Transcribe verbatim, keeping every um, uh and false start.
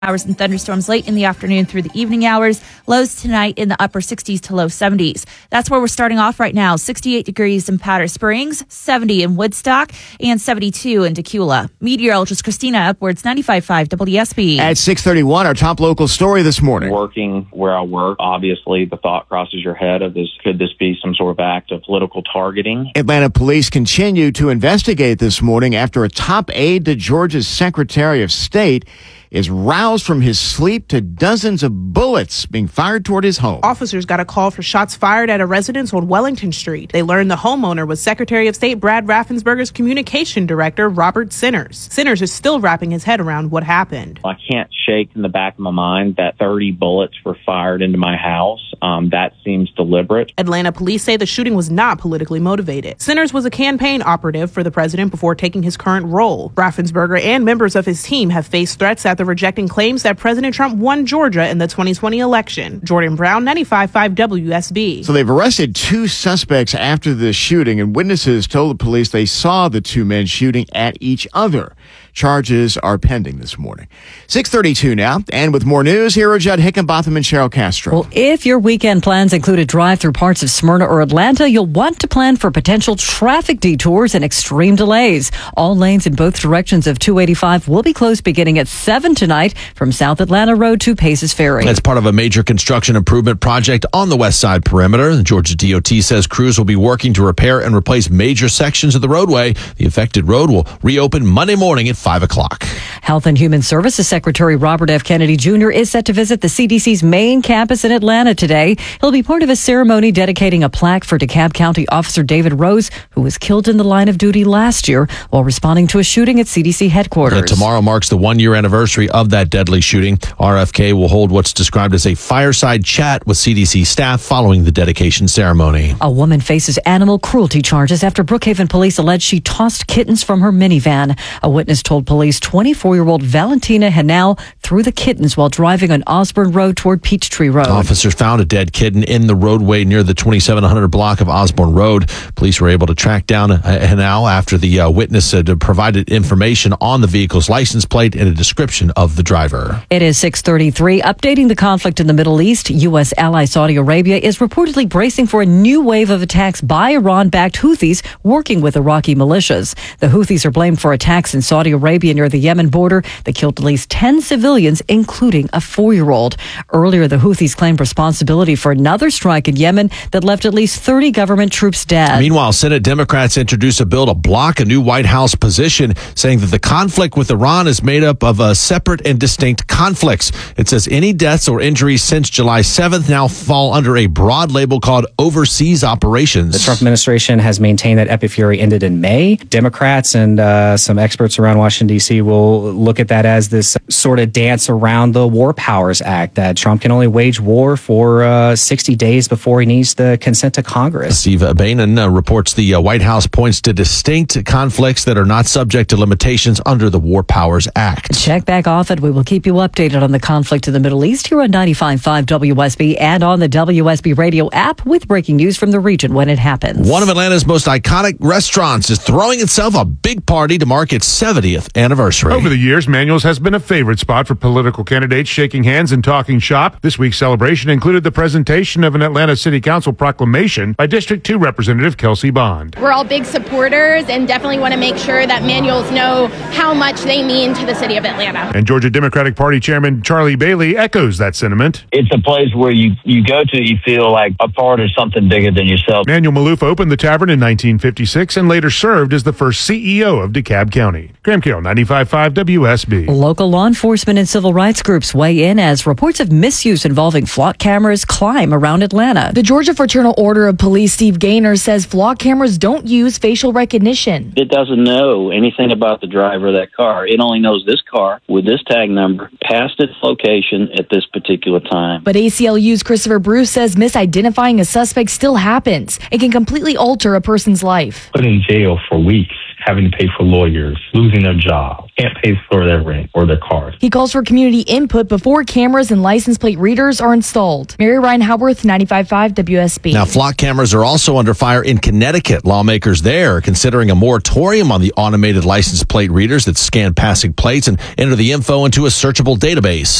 Hours and thunderstorms late in the afternoon through the evening hours. Lows tonight in the upper sixties to low seventies. That's where we're starting off right now. sixty-eight degrees in Powder Springs, seventy in Woodstock, and seventy-two in Decula. Meteorologist Christina Upwards, ninety-five point five W S B. At six thirty-one, our top local story this morning. Working where I work, obviously the thought crosses your head of this, could this be some sort of act of political targeting? Atlanta police continue to investigate this morning after a top aide to Georgia's Secretary of State is roused from his sleep to dozens of bullets being fired toward his home. Officers got a call for shots fired at a residence on Wellington Street. They learned the homeowner was Secretary of State Brad Raffensperger's communication director, Robert Sinners. Sinners is still wrapping his head around what happened. I can't shake in the back of my mind that thirty bullets were fired into my house. Um, that seems deliberate. Atlanta police say the shooting was not politically motivated. Sinners was a campaign operative for the president before taking his current role. Raffensperger and members of his team have faced threats after rejecting claims that President Trump won Georgia in the twenty twenty election. Jordan Brown, ninety-five point five W S B. So they've arrested two suspects after the shooting, and witnesses told the police they saw the two men shooting at each other. Charges are pending this morning. six thirty-two now, and with more news, here are Judd Hickenbotham and Cheryl Castro. Well, if your weekend plans include a drive through parts of Smyrna or Atlanta, you'll want to plan for potential traffic detours and extreme delays. All lanes in both directions of two eighty-five will be closed beginning at seven tonight from South Atlanta Road to Paces Ferry. That's part of a major construction improvement project on the west side perimeter. The Georgia D O T says crews will be working to repair and replace major sections of the roadway. The affected road will reopen Monday morning at five o'clock. Health and Human Services Secretary Robert F. Kennedy Junior is set to visit the C D C's main campus in Atlanta today. He'll be part of a ceremony dedicating a plaque for DeKalb County Officer David Rose, who was killed in the line of duty last year while responding to a shooting at C D C headquarters. And tomorrow marks the one-year anniversary of that deadly shooting. R F K will hold what's described as a fireside chat with C D C staff following the dedication ceremony. A woman faces animal cruelty charges after Brookhaven police allege she tossed kittens from her minivan. A witness told police twenty-four-year-old Valentina Henao threw the kittens while driving on Osborne Road toward Peachtree Road. Officers found a dead kitten in the roadway near the twenty-seven hundred block of Osborne Road. Police were able to track down Henao after the uh, witness had provided information on the vehicle's license plate and a description of the driver. It is six thirty-three. Updating the conflict in the Middle East, U S ally Saudi Arabia is reportedly bracing for a new wave of attacks by Iran-backed Houthis working with Iraqi militias. The Houthis are blamed for attacks in Saudi Arabia near the Yemen border that killed at least ten civilians, including a four-year-old. Earlier, the Houthis claimed responsibility for another strike in Yemen that left at least thirty government troops dead. Meanwhile, Senate Democrats introduced a bill to block a new White House position, saying that the conflict with Iran is made up of a separate and distinct conflicts. It says any deaths or injuries since July seventh now fall under a broad label called overseas operations. The Trump administration has maintained that Epifury ended in May. Democrats and uh, some experts around Washington, D C will look at that as this sort of dance around the War Powers Act, that Trump can only wage war for uh, sixty days before he needs the consent of Congress. Steve Bannon uh, reports the uh, White House points to distinct conflicts that are not subject to limitations under the War Powers Act. Check back often. We will keep you updated on the conflict in the Middle East here on ninety-five point five W S B and on the W S B Radio app with breaking news from the region when it happens. One of Atlanta's most iconic restaurants is throwing itself a big party to mark its seventieth anniversary. Over the years, Manuel's has been a favorite spot for political candidates shaking hands and talking shop. This week's celebration included the presentation of an Atlanta City Council proclamation by District two Representative Kelsey Bond. We're all big supporters and definitely want to make sure that Manuel's know how much they mean to the city of Atlanta. And Georgia Democratic Party Chairman Charlie Bailey echoes that sentiment. It's a place where you, you go to, you feel like a part of something bigger than yourself. Manuel Maloof opened the tavern in nineteen fifty-six and later served as the first C E O of DeKalb County. Graham Carroll, ninety-five point five W S B. Local law enforcement and civil rights groups weigh in as reports of misuse involving flock cameras climb around Atlanta. The Georgia Fraternal Order of Police, Steve Gaynor, says flock cameras don't use facial recognition. It doesn't know anything about the driver of that car. It only knows this car with this tag number, past its location at this particular time. But A C L U's Christopher Bruce says misidentifying a suspect still happens. It can completely alter a person's life. Put in jail for weeks having to pay for lawyers, losing their job, can't pay for their rent or their cars. He calls for community input before cameras and license plate readers are installed. Mary Ryan Howarth, ninety-five point five W S B. Now, flock cameras are also under fire in Connecticut. Lawmakers there are considering a moratorium on the automated license plate readers that scan passing plates and enter the info into a searchable database.